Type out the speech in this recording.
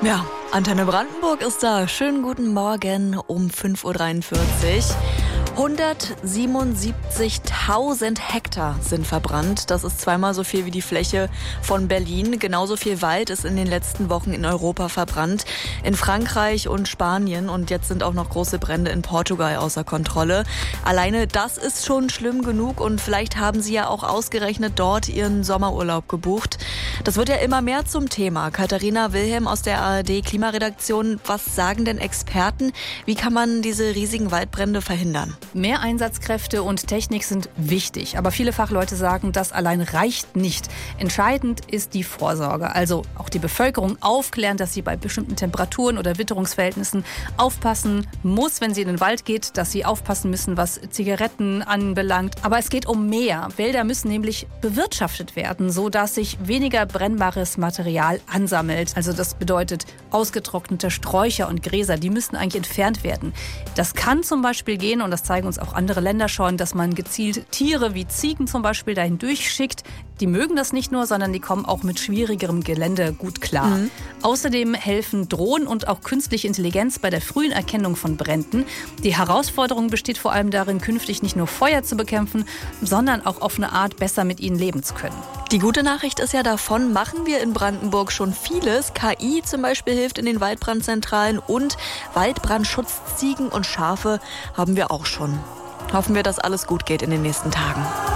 Ja, Antenne Brandenburg ist da. Schönen guten Morgen um 5.43 Uhr. 177.000 Hektar sind verbrannt. Das ist zweimal so viel wie die Fläche von Berlin. Genauso viel Wald ist in den letzten Wochen in Europa verbrannt. In Frankreich und Spanien. Und jetzt sind auch noch große Brände in Portugal außer Kontrolle. Alleine das ist schon schlimm genug. Und vielleicht haben Sie ja auch ausgerechnet dort Ihren Sommerurlaub gebucht. Das wird ja immer mehr zum Thema. Katharina Wilhelm aus der ARD-Klimaredaktion. Was sagen denn Experten? Wie kann man diese riesigen Waldbrände verhindern? Mehr Einsatzkräfte und Technik sind wichtig, aber viele Fachleute sagen, das allein reicht nicht. Entscheidend ist die Vorsorge, also auch die Bevölkerung aufklären, dass sie bei bestimmten Temperaturen oder Witterungsverhältnissen aufpassen muss, wenn sie in den Wald geht, dass sie aufpassen müssen, was Zigaretten anbelangt. Aber es geht um mehr. Wälder müssen nämlich bewirtschaftet werden, sodass sich weniger brennbares Material ansammelt. Also das bedeutet ausgetrocknete Sträucher und Gräser, die müssen eigentlich entfernt werden. Das kann zum Beispiel gehen, und das zeigen uns auch andere Länder schon, dass man gezielt Tiere wie Ziegen zum Beispiel dahin durchschickt. Die mögen das nicht nur, sondern die kommen auch mit schwierigerem Gelände gut klar. Außerdem helfen Drohnen und auch künstliche Intelligenz bei der frühen Erkennung von Bränden. Die Herausforderung besteht vor allem darin, künftig nicht nur Feuer zu bekämpfen, sondern auch auf eine Art besser mit ihnen leben zu können. Die gute Nachricht ist ja, davon machen wir in Brandenburg schon vieles. KI zum Beispiel hilft in den Waldbrandzentralen und Waldbrandschutz, Ziegen und Schafe haben wir auch schon. Hoffen wir, dass alles gut geht in den nächsten Tagen.